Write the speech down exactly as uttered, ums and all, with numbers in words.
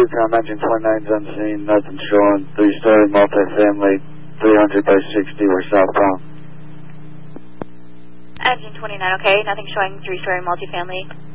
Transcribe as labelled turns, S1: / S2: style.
S1: com, engine twenty-nine's on scene, nothing showing, three-story multifamily, three hundred by sixty, we're southbound.
S2: Engine twenty-nine, okay, nothing showing, three-story multifamily.